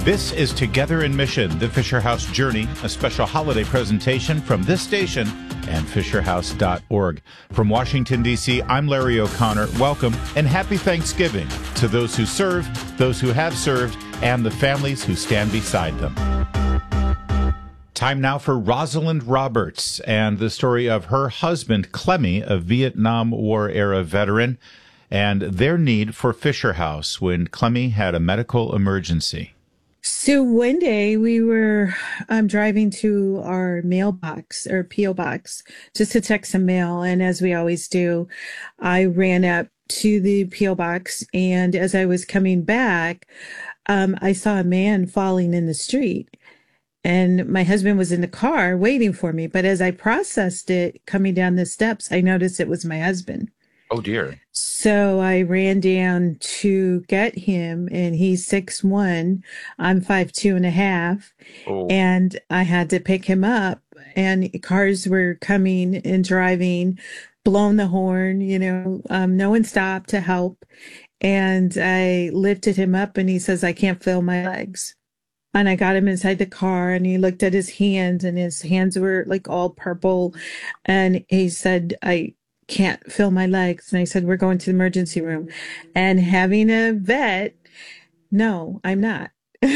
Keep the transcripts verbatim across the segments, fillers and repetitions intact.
This is Together in Mission, the Fisher House Journey, a special holiday presentation from this station and fisher house dot org. From Washington, D C, I'm Larry O'Connor. Welcome and happy Thanksgiving to those who serve, those who have served, and the families who stand beside them. Time now for Rosalind Roberts and the story of her husband, Clemmy, a Vietnam War-era veteran, and their need for Fisher House when Clemmy had a medical emergency. So one day we were um, driving to our mailbox or P O box just to check some mail. And as we always do, I ran up to the P O box. And as I was coming back, um, I saw a man falling in the street. And my husband was in the car waiting for me. But as I processed it coming down the steps, I noticed it was my husband. Oh, dear. So I ran down to get him, and he's six one. I'm five two and a half. Oh. And I had to pick him up, and cars were coming and driving, blowing the horn, you know, um, no one stopped to help. And I lifted him up, and he says, I can't feel my legs. And I got him inside the car, and he looked at his hands, and his hands were like all purple. And he said, I can't feel my legs. And I said, we're going to the emergency room. And having a vet, no, I'm not.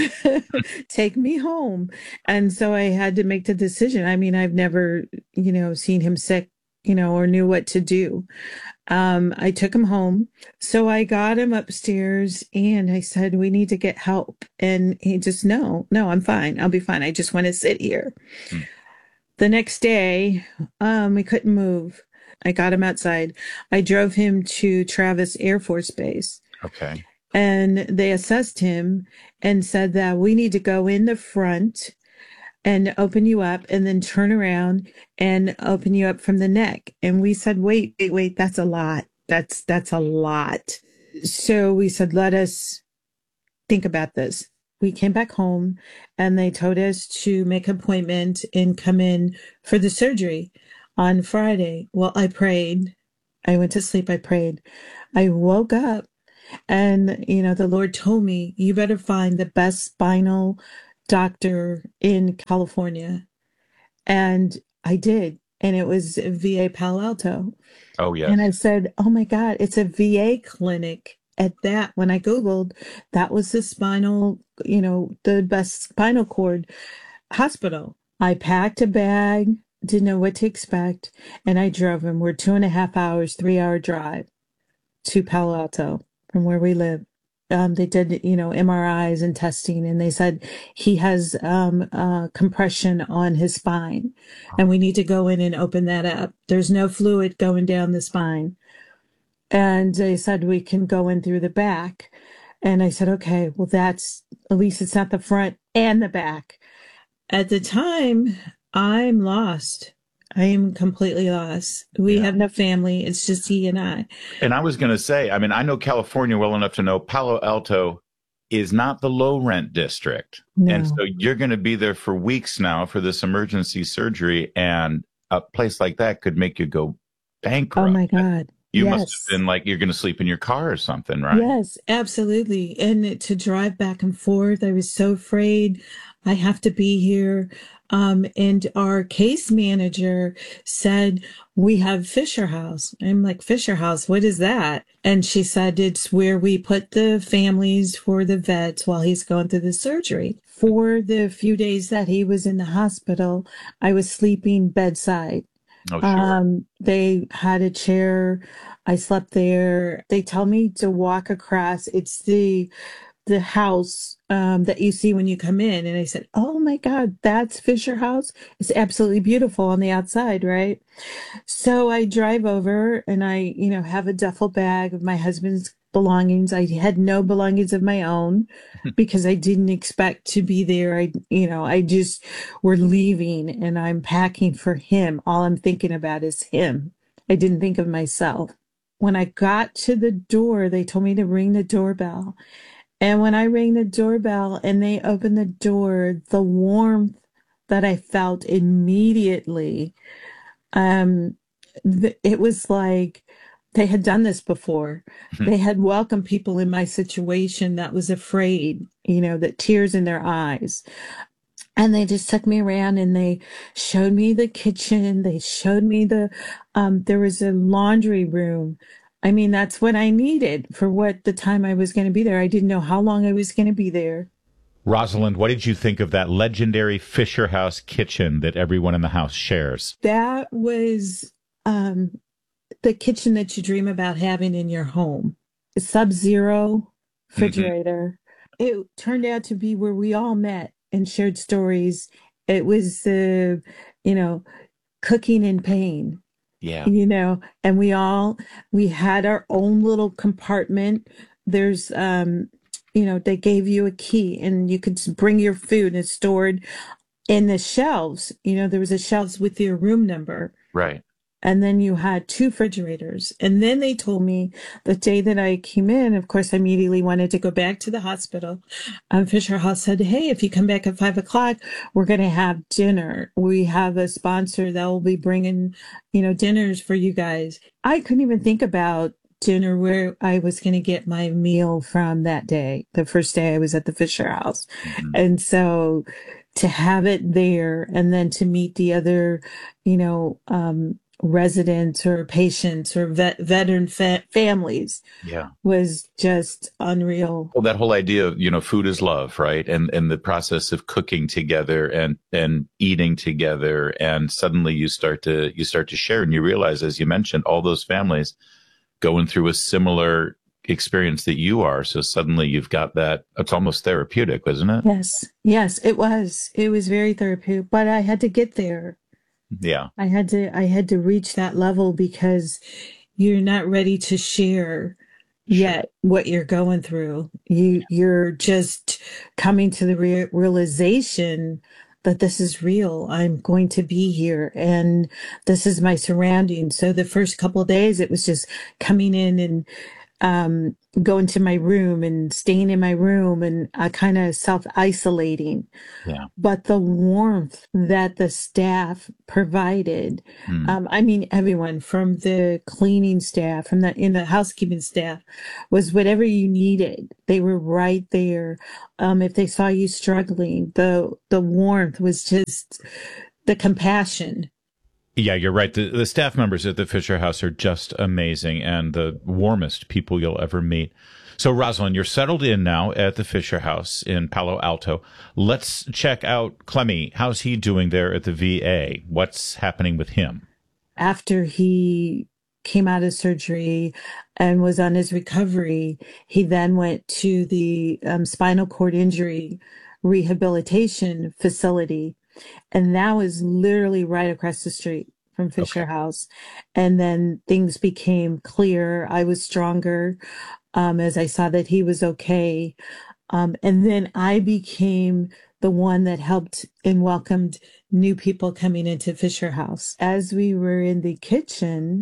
Take me home. And so I had to make the decision. I mean, I've never, you know, seen him sick, you know, or knew what to do. Um, I took him home. So I got him upstairs and I said, we need to get help. And he just, no, no, I'm fine. I'll be fine. I just want to sit here. Hmm. The next day, um, we couldn't move. I got him outside. I drove him to Travis Air Force Base. Okay. And they assessed him and said that we need to go in the front and open you up and then turn around and open you up from the neck. And we said, wait, wait, wait, that's a lot. That's, that's a lot. So we said, let us think about this. We came back home and they told us to make an appointment and come in for the surgery on Friday. Well, I prayed. I went to sleep. I prayed. I woke up and, you know, the Lord told me, you better find the best spinal doctor in California. And I did. And it was V A Palo Alto. Oh, yes. And I said, oh, my God, it's a V A clinic at that. When I Googled, that was the spinal, you know, the best spinal cord hospital. I packed a bag. Didn't know what to expect. And I drove him. We're two and a half hours, three hour drive to Palo Alto from where we live. Um, they did, you know, M R Is and testing, and they said he has um, uh, compression on his spine, and we need to go in and open that up. There's no fluid going down the spine. And they said we can go in through the back. And I said, okay, well, that's, at least it's not the front and the back. At the time, I'm lost. I am completely lost. We yeah. have no family. It's just he and I. And I was going to say, I mean, I know California well enough to know Palo Alto is not the low rent district. No. And so you're going to be there for weeks now for this emergency surgery. And a place like that could make you go bankrupt. Oh, my God. You yes. must have been like, you're going to sleep in your car or something, right? Yes, absolutely. And to drive back and forth, I was so afraid. I have to be here. Um, and our case manager said, we have Fisher House. I'm like, Fisher House, what is that? And she said, it's where we put the families for the vets while he's going through the surgery. For the few days that he was in the hospital, I was sleeping bedside. Oh, sure. Um, they had a chair. I slept there. They tell me to walk across. It's the the house um, that you see when you come in. And I said, oh, my God, that's Fisher House. It's absolutely beautiful on the outside, right? So I drive over and I, you know, have a duffel bag of my husband's belongings. I had no belongings of my own because I didn't expect to be there. I, you know, I just were leaving and I'm packing for him. All I'm thinking about is him. I didn't think of myself. When I got to the door, they told me to ring the doorbell. And when I rang the doorbell and they opened the door, the warmth that I felt immediately, um, th- it was like they had done this before. They had welcomed people in my situation that was afraid, you know, that tears in their eyes. And they just took me around and they showed me the kitchen. They showed me the, um, there was a laundry room. I mean, that's what I needed for what the time I was going to be there. I didn't know how long I was going to be there. Rosalind, what did you think of that legendary Fisher House kitchen that everyone in the house shares? That was, um, the kitchen that you dream about having in your home. Sub-zero Hmm. refrigerator. It turned out to be where we all met and shared stories. It was, uh, you know, cooking in pain, Yeah. you know, and we all, we had our own little compartment. There's, um, you know, they gave you a key and you could bring your food and it's stored in the shelves. You know, there was a shelves with your room number. Right. And then you had two refrigerators. And then they told me the day that I came in, of course, I immediately wanted to go back to the hospital. Um, Fisher House said, hey, if you come back at five o'clock, we're going to have dinner. We have a sponsor that will be bringing, you know, dinners for you guys. I couldn't even think about dinner where I was going to get my meal from that day, the first day I was at the Fisher House. Hmm. And so to have it there and then to meet the other, you know, um, residents or patients or vet, veteran fa- families Yeah. was just unreal. Well, that whole idea of, you know, food is love, right? And and the process of cooking together and and eating together, and suddenly you start to you start to share, and you realize, as you mentioned, all those families going through a similar experience that you are. So suddenly you've got that. It's almost therapeutic, isn't it? Yes, yes, it was. It was very therapeutic, but I had to get there. Yeah. I had to I had to reach that level because you're not ready to share Sure. yet what you're going through. You you're just coming to the re realization that this is real. I'm going to be here and this is my surroundings. So the first couple of days it was just coming in and um, going to my room and staying in my room and uh, kind of self-isolating. Yeah. But the warmth that the staff provided, Hmm. um, I mean, everyone from the cleaning staff, from the in the housekeeping staff, was whatever you needed. They were right there. Um, if they saw you struggling, the the warmth was just the compassion. Yeah, you're right. The, the staff members at the Fisher House are just amazing and the warmest people you'll ever meet. So, Rosalind, you're settled in now at the Fisher House in Palo Alto. Let's check out Clemmy. How's he doing there at the V A? What's happening with him? After he came out of surgery and was on his recovery, he then went to the um, spinal cord injury rehabilitation facility. And that was literally right across the street from Okay. Fisher House. And then things became clear. I was stronger um, as I saw that he was okay. Um, and then I became the one that helped and welcomed new people coming into Fisher House. As we were in the kitchen,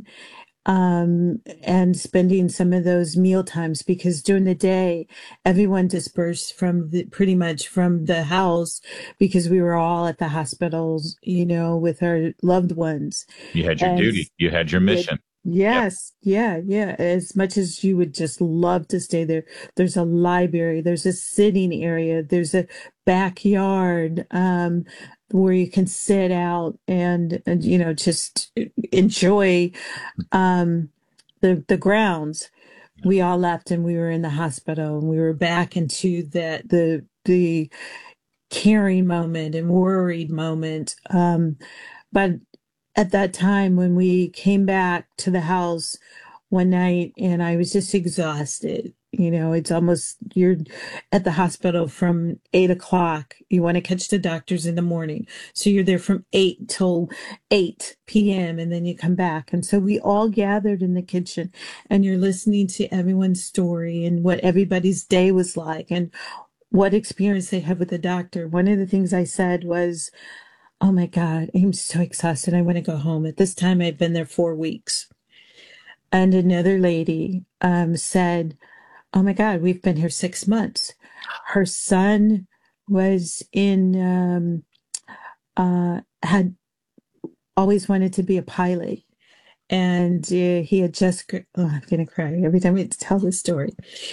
um, and spending some of those meal times because during the day, everyone dispersed from the pretty much from the house because we were all at the hospitals, you know, with our loved ones. You had your And duty. You had your yeah, mission. Yep. yes, yeah, yeah. As much as you would just love to stay there, there's a library, there's a sitting area, there's a backyard, um, where you can sit out and, and you know, just enjoy um, the the grounds. We all left and we were in the hospital and we were back into that the the caring moment and worried moment. Um, but at that time when we came back to the house one night and I was just exhausted. You know, it's almost you're at the hospital from eight o'clock. You want to catch the doctors in the morning. So you're there from eight till eight p m and then you come back. And so we all gathered in the kitchen and you're listening to everyone's story and what everybody's day was like and what experience they had with the doctor. One of the things I said was, oh my God, I'm so exhausted. I want to go home. At this time, I'd been there four weeks. And another lady um, said, oh my God, we've been here six months. Her son was in, um, uh, had always wanted to be a pilot. and uh, he had just, oh, I'm going to cry every time I tell this story.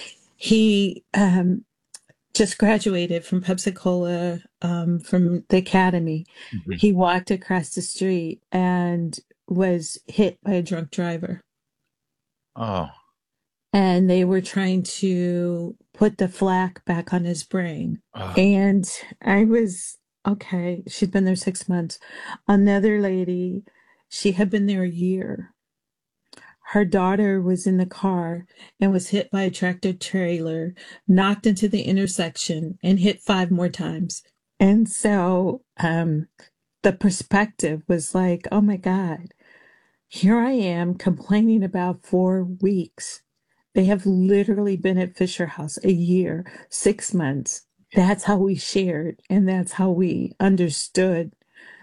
He um, just graduated from Pepsi-Cola, um, from the academy. Mm-hmm. He walked across the street and was hit by a drunk driver. Oh. And they were trying to put the flak back on his brain. Oh. And I was, okay, she'd been there six months. Another lady, she had been there a year. Her daughter was in the car and was hit by a tractor trailer, knocked into the intersection, and hit five more times. And so um, the perspective was like, oh my God, here I am complaining about four weeks. They have literally been at Fisher House a year, six months. That's how we shared, and that's how we understood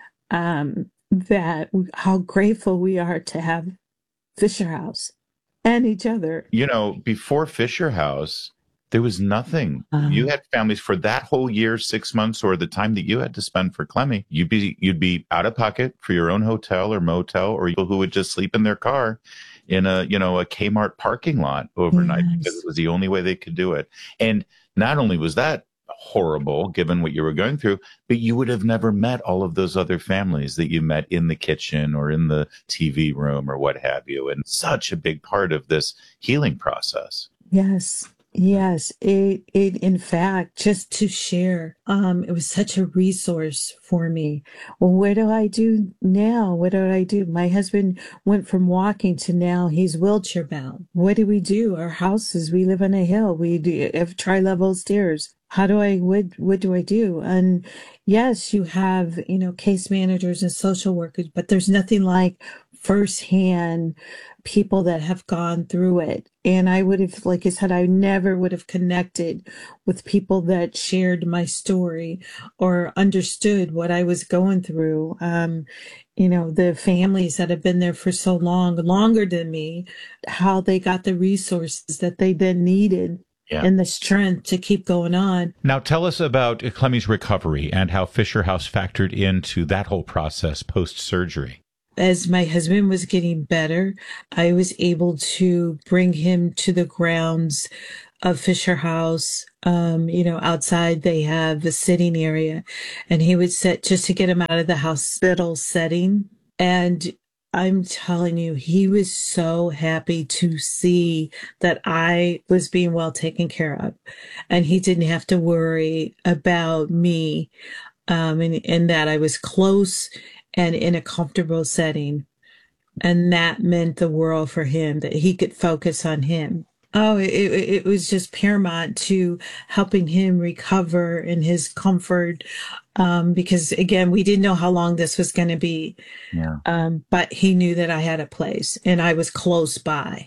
um, that, how grateful we are to have Fisher House and each other. You know, before Fisher House, there was nothing. Um, you had families for that whole year, six months, or the time that you had to spend for Clemmy. You'd be you'd be out of pocket for your own hotel or motel, or people who would just sleep in their car in a, you know, a Kmart parking lot overnight, yes, because it was the only way they could do it. And not only was that horrible, given what you were going through, but you would have never met all of those other families that you met in the kitchen or in the T V room or what have you. And such a big part of this healing process. Yes. Yes, it, it, in fact, just to share, um, it was such a resource for me. Well, what do I do now? What do I do? My husband went from walking to now he's wheelchair bound. What do we do? Our houses, we live on a hill. We do have tri-level stairs. How do I, what, what do I do? And yes, you have, you know, case managers and social workers, but there's nothing like firsthand people that have gone through it. And I would have, like I said, I never would have connected with people that shared my story or understood what I was going through. Um, you know, the families that have been there for so long, longer than me, how they got the resources that they then needed. Yeah. And the strength to keep going on. Now, tell us about Clemmy's recovery and how Fisher House factored into that whole process post-surgery. As my husband was getting better, I was able to bring him to the grounds of Fisher House. Um, you know, outside they have a sitting area, and he would sit just to get him out of the hospital setting. And I'm telling you, he was so happy to see that I was being well taken care of, and he didn't have to worry about me, um, and, and that I was close and in a comfortable setting. And that meant the world for him, that he could focus on him. Oh, it, it was just paramount to helping him recover in his comfort. Um, because again, we didn't know how long this was going to be. Yeah. Um, but he knew that I had a place and I was close by.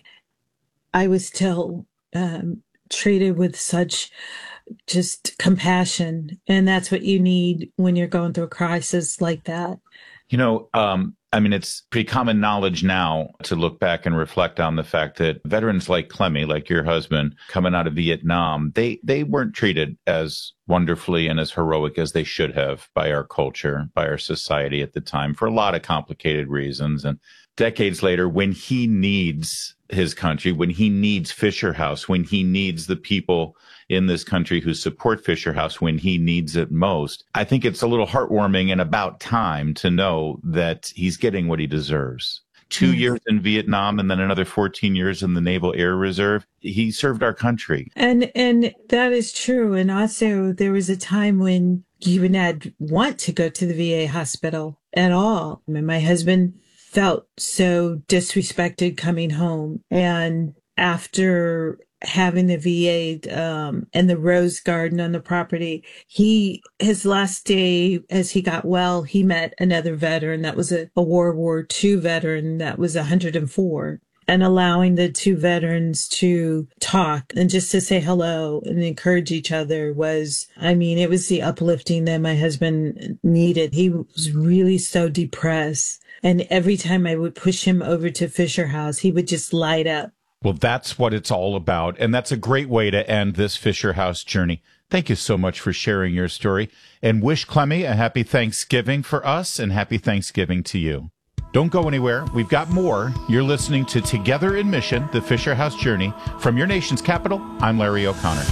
I was still, um, treated with such just compassion. And that's what you need when you're going through a crisis like that. You know, um, I mean, it's pretty common knowledge now to look back and reflect on the fact that veterans like Clemmy, like your husband, coming out of Vietnam, they, they weren't treated as wonderfully and as heroic as they should have by our culture, by our society at the time, for a lot of complicated reasons. And decades later, when he needs his country, when he needs Fisher House, when he needs the people in this country who support Fisher House when he needs it most, I think it's a little heartwarming and about time to know that he's getting what he deserves. Two mm-hmm. years in Vietnam and then another fourteen years in the Naval Air Reserve. He served our country. And and that is true. And also there was a time when you would not want to go to the V A hospital at all. I mean, my husband felt so disrespected coming home. And after having the V A um, and the rose garden on the property, he, his last day as he got well, he met another veteran that was a, a World War Two veteran that was one hundred four. And allowing the two veterans to talk and just to say hello and encourage each other was, I mean, it was the uplifting that my husband needed. He was really so depressed. And every time I would push him over to Fisher House, he would just light up. Well, that's what it's all about. And that's a great way to end this Fisher House journey. Thank you so much for sharing your story, and wish Clemmy a happy Thanksgiving for us and happy Thanksgiving to you. Don't go anywhere. We've got more. You're listening to Together in Mission, the Fisher House Journey. From your nation's capital, I'm Larry O'Connor.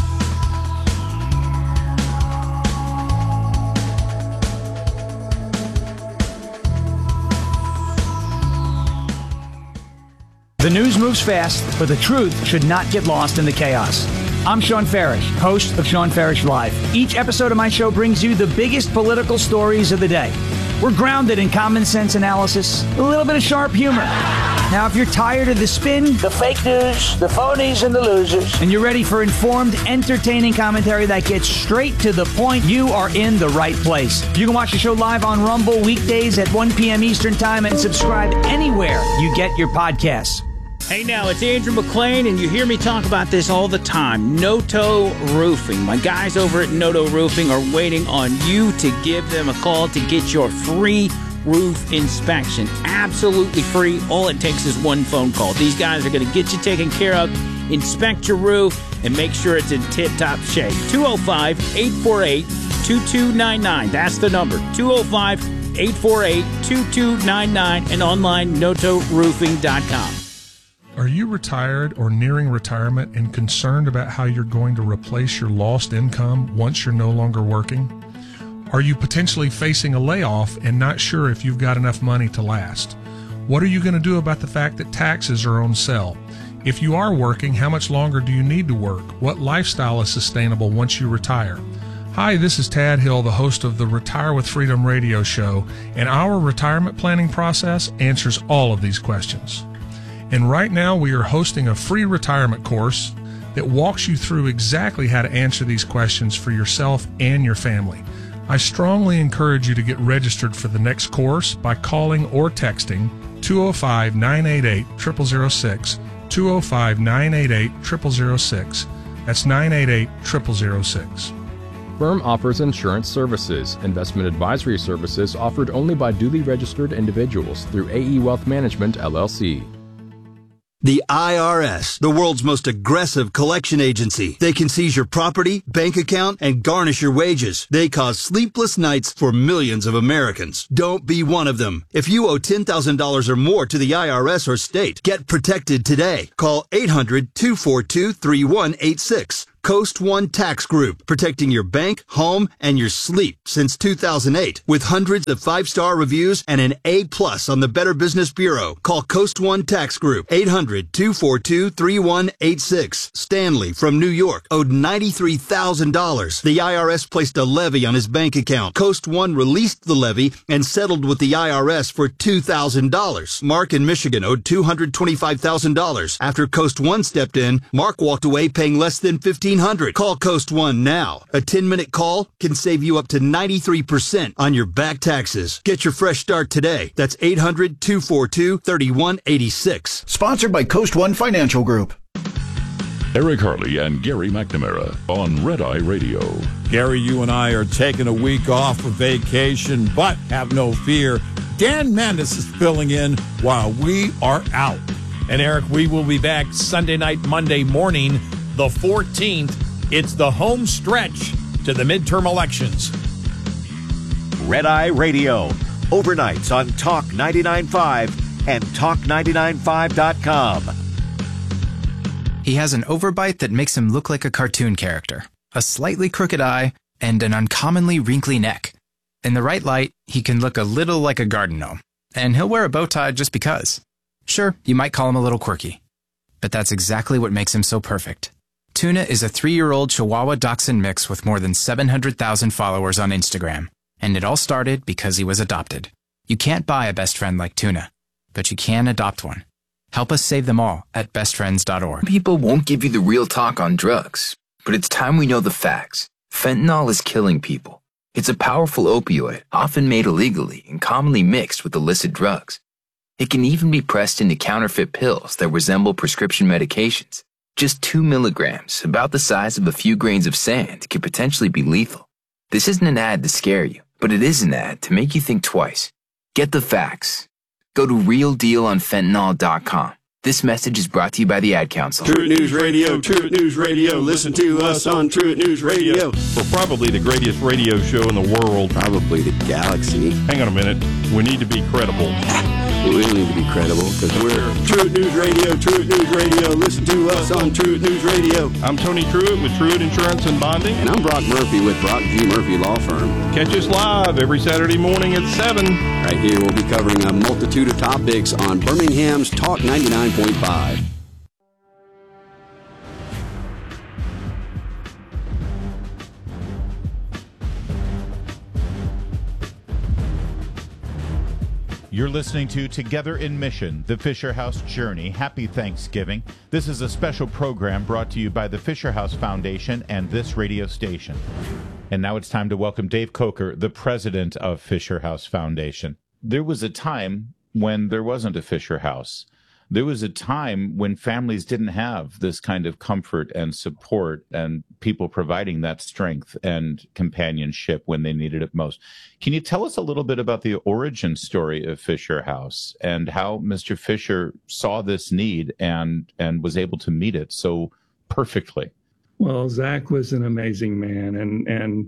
The news moves fast, but the truth should not get lost in the chaos. I'm Sean Farish, host of Sean Farish Live. Each episode of my show brings you the biggest political stories of the day. We're grounded in common sense analysis, a little bit of sharp humor. Now, if you're tired of the spin, the fake news, the phonies, and the losers, and you're ready for informed, entertaining commentary that gets straight to the point, you are in the right place. You can watch the show live on Rumble weekdays at one p.m. Eastern Time and subscribe anywhere you get your podcasts. Hey now, it's Andrew McLean, and you hear me talk about this all the time. Noto Roofing. My guys over at Noto Roofing are waiting on you to give them a call to get your free roof inspection. Absolutely free. All it takes is one phone call. These guys are going to get you taken care of, inspect your roof, and make sure it's in tip-top shape. two oh five, eight four eight, two two nine nine. That's the number. two oh five, eight four eight, two two nine nine and online noto roofing dot com. Are you retired or nearing retirement and concerned about how you're going to replace your lost income once you're no longer working? Are you potentially facing a layoff and not sure if you've got enough money to last? What are you going to do about the fact that taxes are on sale? If you are working, how much longer do you need to work? What lifestyle is sustainable once you retire? Hi, this is Tad Hill, the host of the Retire with Freedom radio show, and our retirement planning process answers all of these questions. And right now we are hosting a free retirement course that walks you through exactly how to answer these questions for yourself and your family. I strongly encourage you to get registered for the next course by calling or texting two oh five, nine eight eight, zero zero zero six, two oh five, nine eight eight, zero zero zero six. That's nine eight eight, zero zero zero six. Firm offers insurance services. Investment advisory services offered only by duly registered individuals through A E Wealth Management, L L C. The I R S, the world's most aggressive collection agency. They can seize your property, bank account, and garnish your wages. They cause sleepless nights for millions of Americans. Don't be one of them. If you owe ten thousand dollars or more to the I R S or state, get protected today. Call eight hundred, two four two, three one eight six. Coast One Tax Group, protecting your bank, home, and your sleep since two thousand eight. With hundreds of five-star reviews and an A plus on the Better Business Bureau. Call Coast One Tax Group, eight hundred, two four two, three one eight six. Stanley from New York owed ninety-three thousand dollars. The I R S placed a levy on his bank account. Coast One released the levy and settled with the I R S for two thousand dollars. Mark in Michigan owed two hundred twenty-five thousand dollars. After Coast One stepped in, Mark walked away paying less than fifteen hundred dollars. Call Coast One now. A ten-minute call can save you up to ninety-three percent on your back taxes. Get your fresh start today. That's eight hundred, two four two, three one eight six. Sponsored by Coast One Financial Group. Eric Harley and Gary McNamara on Red Eye Radio. Gary, you and I are taking a week off for vacation, but have no fear. Dan Mandis is filling in while we are out. And Eric, we will be back Sunday night, Monday morning, the fourteenth. It's the home stretch to the midterm elections. Red Eye Radio, overnights on Talk ninety-nine point five and talk ninety-nine five dot com. He has an overbite that makes him look like a cartoon character, a slightly crooked eye, and an uncommonly wrinkly neck. In the right light, he can look a little like a garden gnome, and he'll wear a bow tie just because. Sure, you might call him a little quirky, but that's exactly what makes him so perfect. Tuna is a three-year-old Chihuahua Dachshund mix with more than seven hundred thousand followers on Instagram, and it all started because he was adopted. You can't buy a best friend like Tuna, but you can adopt one. Help us save them all at best friends dot org. People won't give you the real talk on drugs, but it's time we know the facts. Fentanyl is killing people. It's a powerful opioid, often made illegally and commonly mixed with illicit drugs. It can even be pressed into counterfeit pills that resemble prescription medications. Just two milligrams, about the size of a few grains of sand, could potentially be lethal. This isn't an ad to scare you, but it is an ad to make you think twice. Get the facts. Go to real deal on fentanyl dot com. This message is brought to you by the Ad Council. Truett News Radio, Truett News Radio. Listen to us on Truett News Radio. We're probably the greatest radio show in the world. Probably the galaxy. Hang on a minute. We need to be credible. Well, we don't need to be credible because we're Truett News Radio, Truett News Radio. Listen to us on Truett News Radio. I'm Tony Truett with Truett Insurance and Bonding. And I'm Brock Murphy with Brock G. Murphy Law Firm. Catch us live every Saturday morning at seven. Right here, we'll be covering a multitude of topics on Birmingham's Talk ninety-nine point five. You're listening to Together in Mission, the Fisher House Journey. Happy Thanksgiving. This is a special program brought to you by the Fisher House Foundation and this radio station. And now it's time to welcome Dave Coker, the president of Fisher House Foundation. There was a time when there wasn't a Fisher House. There was a time when families didn't have this kind of comfort and support and people providing that strength and companionship when they needed it most. Can you tell us a little bit about the origin story of Fisher House and how Mister Fisher saw this need and, and was able to meet it so perfectly? Well, Zach was an amazing man, and, and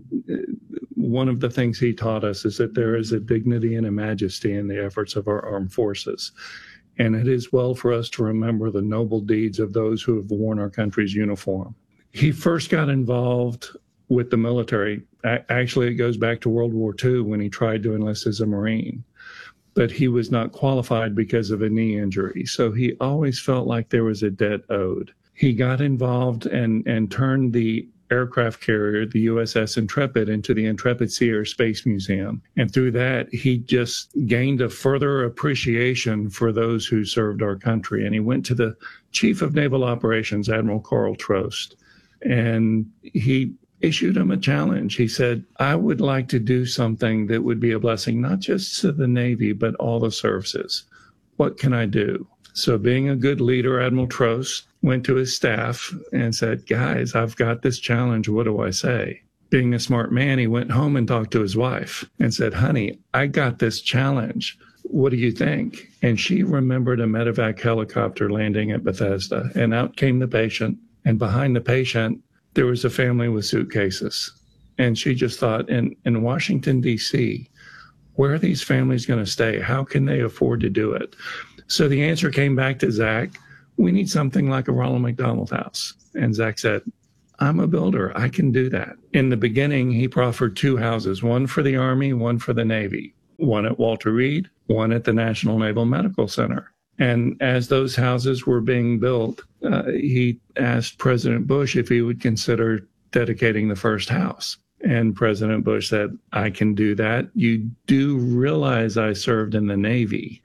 one of the things he taught us is that there is a dignity and a majesty in the efforts of our armed forces. And it is well for us to remember the noble deeds of those who have worn our country's uniform. He first got involved with the military. Actually, it goes back to World War Two when he tried to enlist as a Marine. But he was not qualified because of a knee injury. So he always felt like there was a debt owed. He got involved and, and turned the aircraft carrier, the U S S Intrepid, into the Intrepid Sea Air Space Museum. And through that, he just gained a further appreciation for those who served our country. And he went to the Chief of Naval Operations, Admiral Carl Trost, and he issued him a challenge. He said, I would like to do something that would be a blessing, not just to the Navy, but all the services. What can I do? So being a good leader, Admiral Trost went to his staff and said, guys, I've got this challenge. What do I say? Being a smart man, he went home and talked to his wife and said, honey, I got this challenge. What do you think? And she remembered a medevac helicopter landing at Bethesda, and out came the patient. And behind the patient, there was a family with suitcases. And she just thought, in, in Washington, D C, where are these families going to stay? How can they afford to do it? So the answer came back to Zach. We need something like a Ronald McDonald House. And Zach said, I'm a builder. I can do that. In the beginning, he proffered two houses, one for the Army, one for the Navy, one at Walter Reed, one at the National Naval Medical Center. And as those houses were being built, uh, he asked President Bush if he would consider dedicating the first house. And President Bush said, I can do that. You do realize I served in the Navy.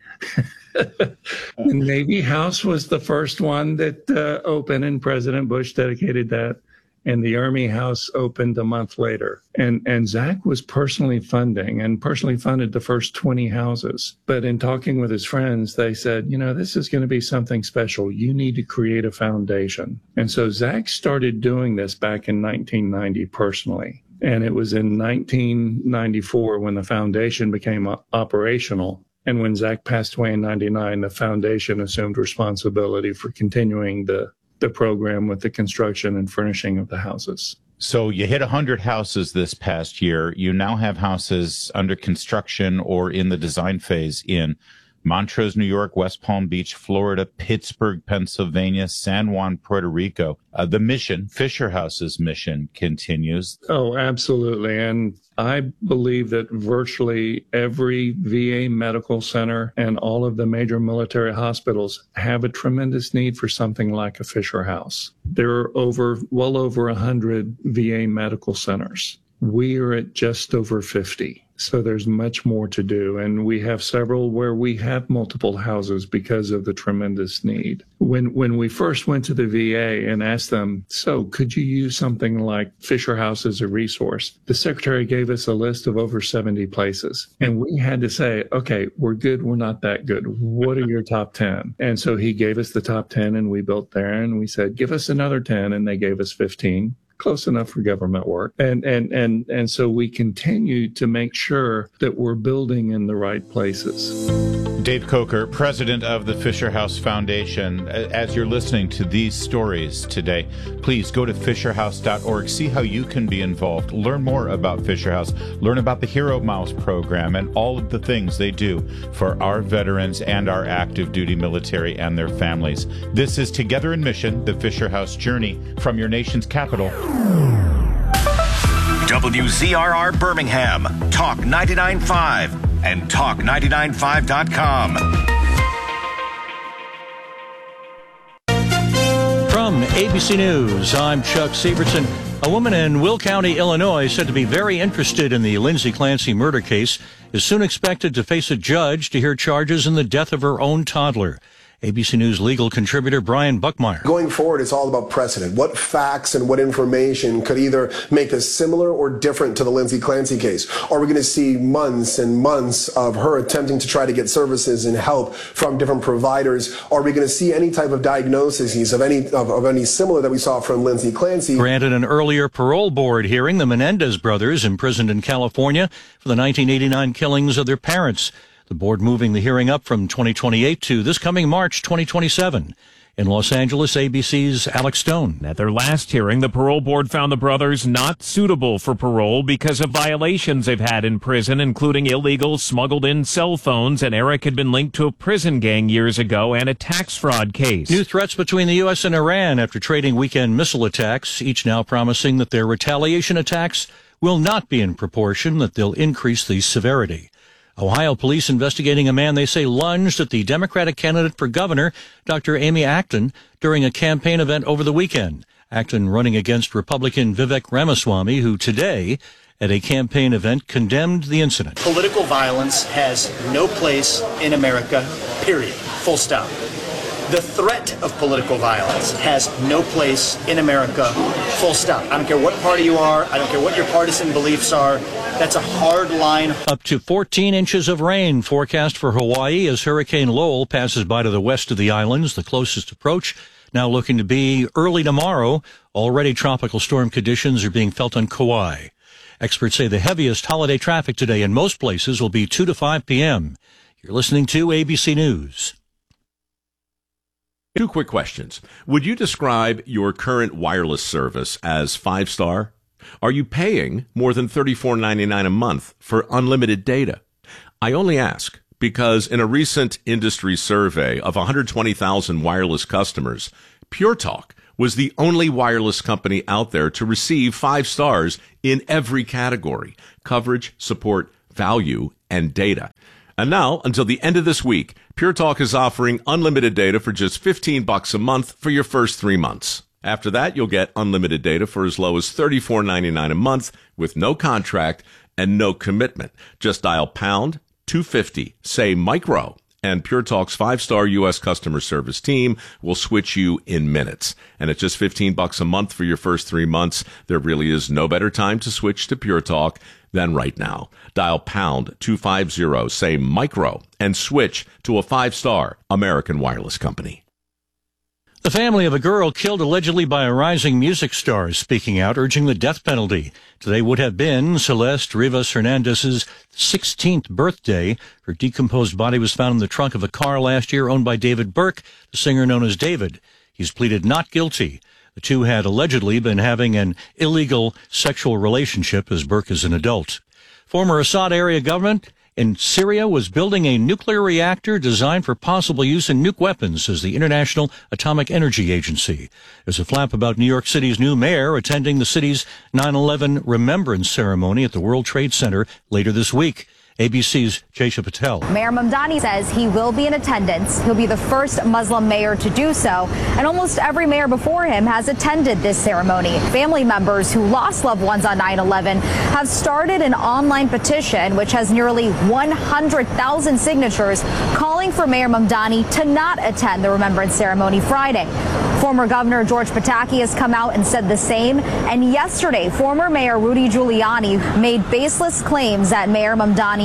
The Navy House was the first one that uh, opened, and President Bush dedicated that. And the Army House opened a month later. And, and Zach was personally funding and personally funded the first twenty houses. But in talking with his friends, they said, you know, this is going to be something special. You need to create a foundation. And so Zach started doing this back in nineteen ninety personally. And it was in nineteen ninety-four when the foundation became operational. And when Zach passed away in ninety-nine, the foundation assumed responsibility for continuing the, the program with the construction and furnishing of the houses. So you hit one hundred houses this past year. You now have houses under construction or in the design phase in Montrose, New York, West Palm Beach, Florida, Pittsburgh, Pennsylvania, San Juan, Puerto Rico. Uh, the mission, Fisher House's mission, continues. Oh, absolutely. And I believe that virtually every V A medical center and all of the major military hospitals have a tremendous need for something like a Fisher House. There are over, well over one hundred V A medical centers. We are at just over fifty. So there's much more to do. And we have several where we have multiple houses because of the tremendous need. When when we first went to the V A and asked them, so could you use something like Fisher House as a resource? The secretary gave us a list of over seventy places. And we had to say, okay, we're good. We're not that good. What are your top ten? And so he gave us the top ten and we built there. And we said, give us another ten. And they gave us fifteen. close enough for government work. And, and, and, and so we continue to make sure that we're building in the right places. Dave Coker, president of the Fisher House Foundation. As you're listening to these stories today, please go to fisher house dot org. See how you can be involved. Learn more about Fisher House. Learn about the Hero Miles program and all of the things they do for our veterans and our active duty military and their families. This is Together in Mission, the Fisher House Journey from your nation's capital. W Z R R Birmingham, Talk ninety-nine point five. And talk nine nine five dot com. From A B C News, I'm Chuck Severson. A woman in Will County, Illinois, said to be very interested in the Lindsay Clancy murder case, is soon expected to face a judge to hear charges in the death of her own toddler. A B C News legal contributor Brian Buckmeyer. Going forward, it's all about precedent. What facts and what information could either make us similar or different to the Lindsay Clancy case? Are we going to see months and months of her attempting to try to get services and help from different providers? Are we going to see any type of diagnoses of any of, of any similar that we saw from Lindsay Clancy? Granted an earlier parole board hearing, the Menendez brothers, imprisoned in California for the nineteen eighty-nine killings of their parents. The board moving the hearing up from twenty twenty-eight to this coming March twenty twenty-seven. In Los Angeles, A B C's Alex Stone. At their last hearing, the parole board found the brothers not suitable for parole because of violations they've had in prison, including illegal smuggled-in cell phones, and Eric had been linked to a prison gang years ago and a tax fraud case. New threats between the U S and Iran after trading weekend missile attacks, each now promising that their retaliation attacks will not be in proportion, that they'll increase the severity. Ohio police investigating a man they say lunged at the Democratic candidate for governor, Doctor Amy Acton, during a campaign event over the weekend. Acton running against Republican Vivek Ramaswamy, who today, at a campaign event, condemned the incident. Political violence has no place in America, period. Full stop. The threat of political violence has no place in America, full stop. I don't care what party you are. I don't care what your partisan beliefs are. That's a hard line. Up to fourteen inches of rain forecast for Hawaii as Hurricane Lowell passes by to the west of the islands. The closest approach now looking to be early tomorrow. Already tropical storm conditions are being felt on Kauai. Experts say the heaviest holiday traffic today in most places will be two to five p.m. You're listening to A B C News. Two quick questions. Would you describe your current wireless service as five-star? Are you paying more than thirty-four ninety-nine a month for unlimited data? I only ask because in a recent industry survey of one hundred twenty thousand wireless customers, Pure Talk was the only wireless company out there to receive five stars in every category: coverage, support, value, and data. And now, until the end of this week, Pure Talk is offering unlimited data for just fifteen bucks a month for your first three months. After that, you'll get unlimited data for as low as thirty-four ninety-nine a month with no contract and no commitment. Just dial pound two fifty, say micro, and Pure Talk's five-star U S customer service team will switch you in minutes. And at just fifteen bucks a month for your first three months, there really is no better time to switch to Pure Talk than right now. Dial pound two fifty, say micro, and switch to a five-star American wireless company. The family of a girl killed allegedly by a rising music star is speaking out, urging the death penalty. Today would have been Celeste Rivas Hernandez's sixteenth birthday. Her decomposed body was found in the trunk of a car last year owned by David Burke, the singer known as David. He's pleaded not guilty. The two had allegedly been having an illegal sexual relationship as Burke is an adult. Former Assad area government in Syria was building a nuclear reactor designed for possible use in nuke weapons, says the International Atomic Energy Agency. There's a flap about New York City's new mayor attending the city's nine eleven remembrance ceremony at the World Trade Center later this week. A B C's Jaysha Patel. Mayor Mamdani says he will be in attendance. He'll be the first Muslim mayor to do so, and almost every mayor before him has attended this ceremony. Family members who lost loved ones on nine eleven have started an online petition which has nearly one hundred thousand signatures calling for Mayor Mamdani to not attend the remembrance ceremony Friday. Former Governor George Pataki has come out and said the same, and yesterday former Mayor Rudy Giuliani made baseless claims that Mayor Mamdani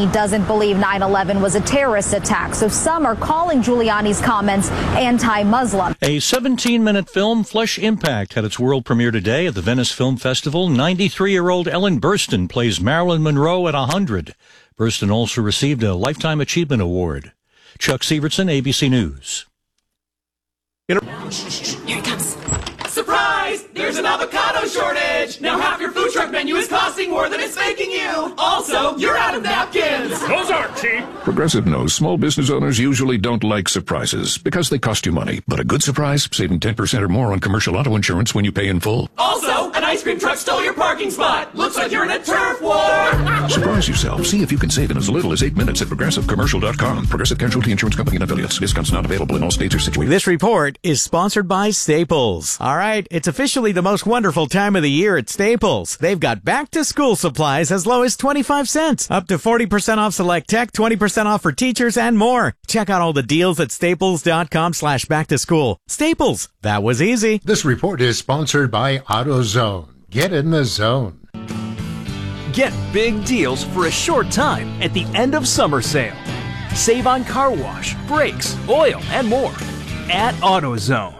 Giuliani doesn't believe nine eleven was a terrorist attack, so some are calling Giuliani's comments anti-Muslim. A seventeen-minute film, Flesh Impact, had its world premiere today at the Venice Film Festival. ninety-three-year-old Ellen Burstyn plays Marilyn Monroe at one hundred. Burstyn also received a Lifetime Achievement Award. Chuck Sievertson, A B C News. Here it comes. Surprise! There's an avocado shortage! Now half your food truck menu is costing more than it's making you! Also, you're out of napkins! Those aren't cheap! Progressive knows small business owners usually don't like surprises because they cost you money. But a good surprise, saving ten percent or more on commercial auto insurance when you pay in full. Also, an ice cream truck stole your parking spot! Looks like you're in a turf war! Surprise yourself. See if you can save in as little as eight minutes at progressive commercial dot com. Progressive Casualty Insurance Company and affiliates. Discounts not available in all states or situations. This report is sponsored by Staples. All right, it's officially the most wonderful time of the year at Staples. They've got back-to-school supplies as low as twenty-five cents, up to forty percent off select tech, twenty percent off for teachers, and more. Check out all the deals at staples dot com slash back to school. Staples, that was easy. This report is sponsored by AutoZone. Get in the zone. Get big deals for a short time at the end of summer sale. Save on car wash, brakes, oil, and more at AutoZone.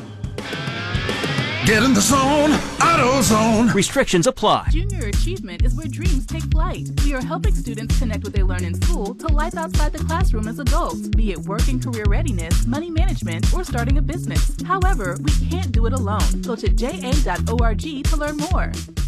Get in the zone, AutoZone. Restrictions apply. Junior Achievement is where dreams take flight. We are helping students connect what they learn in school to life outside the classroom as adults, be it work and career readiness, money management, or starting a business. However, we can't do it alone. Go to j a dot org to learn more.